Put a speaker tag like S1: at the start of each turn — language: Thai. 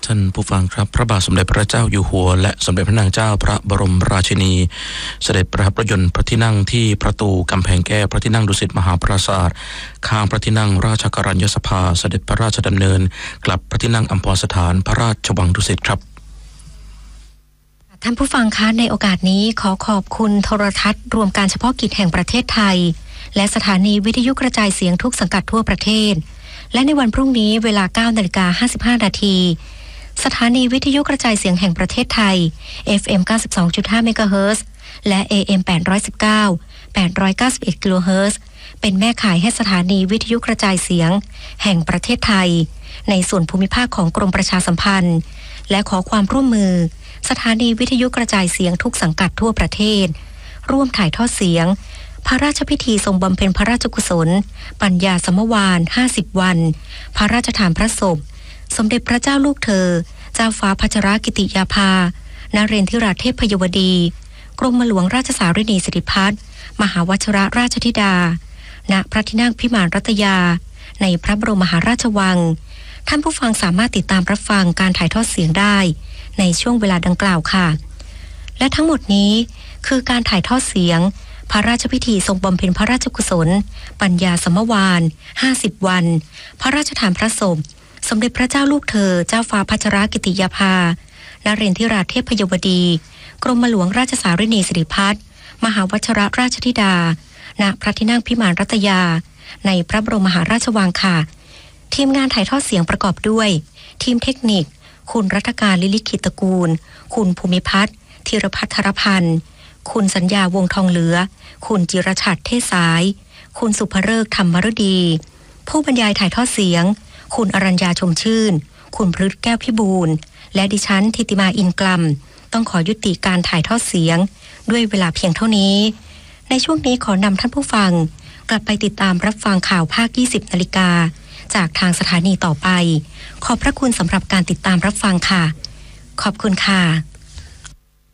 S1: ท่านผู้ฟังครับพระบาทสมเด็จพระเจ้าอยู่หัวและสมเด็จพระนางเจ้าพระบรมราชินีเสด็จประทับยนต์พระที่นั่งที่ประตูกำแพงแก้วพระที่นั่งดุสิตมหาปราสาทข้างพระที่นั่งราชกัญญสภาเสด็จพระราชดำเนินกลับพระที่นั่งอัมพรสถานพระราชวังดุสิตครับ
S2: ท่านผู้ฟังคะในโอกาสนี้ขอขอบคุณโทรทัศน์รวมการเฉพาะกิจแห่งประเทศไทยและสถานีวิทยุกระจายเสียงทุกสังกัดทั่วประเทศและในวันพรุ่งนี้เวลา 9:55 นาทีสถานีวิทยุกระจายเสียงแห่งประเทศไทย FM 92.5 เมกะเฮิรตซ์และ AM 819 891 กิโลเฮิรตซ์เป็นแม่ข่ายให้สถานีวิทยุกระจายเสียงแห่งประเทศไทยในส่วนภูมิภาคของกรมประชาสัมพันธ์และขอความร่วมมือสถานีวิทยุกระจายเสียงทุกสังกัดทั่วประเทศร่วมถ่ายทอดเสียงพระราชพิธีทรงบำเพ็ญพระราชกุศลปัญญาสมวาล50 วันพระราชทานพระศพสมเด็จพระเจ้าลูกเธอเจ้าฟ้าพัชรกิติยาภานเรนทิราเทพพยวดีกรมหลวงราชสารินีสิริพัฒน์มหาวชิรราชธิดาณพระที่นั่งพิมานรัตยาในพระบรมมหาราชวังท่านผู้ฟังสามารถติดตามรับฟังการถ่ายทอดเสียงได้ในช่วงเวลาดังกล่าวค่ะและทั้งหมดนี้คือการถ่ายทอดเสียงพระราชพิธีทรงบำเพ็ญพระราชกุศลปัญญาสมวาล50 วันพระราชทานพระศพสมเด็จพระเจ้าลูกเธอเจ้าฟ้าพัชรกิติยาภานเรนทิราเทพพยวดีกรมหลวงราชสารินีสิริพัฒน์มหาวชิรราชธิดาณพระที่นั่งพิมานรัตยาในพระบรมมหาราชวังค่ะทีมงานถ่ายทอดเสียงประกอบด้วยทีมเทคนิคคุณรัตการลิลิขิตตกูลคุณภูมิพัฒน์ธีรพัฒรพันธ์คุณสัญญาวงทองเหลือคุณจิรชัดเทศสายคุณสุภฤกษ์ธรรมฤดีผู้บรรยายถ่ายทอดเสียงคุณอรัญญาชมชื่นคุณพฤทธิ์แก้วพิบูลและดิฉันธิติมาอินกลัมต้องขอยุติการถ่ายทอดเสียงด้วยเวลาเพียงเท่านี้ในช่วงนี้ขอนำท่านผู้ฟังกลับไปติดตามรับฟังข่าวภาค 20 นาฬิกาจากทางสถานีต่อไปขอบพระคุณสำหรับการติดตามรับฟังค่ะขอบคุณค่ะ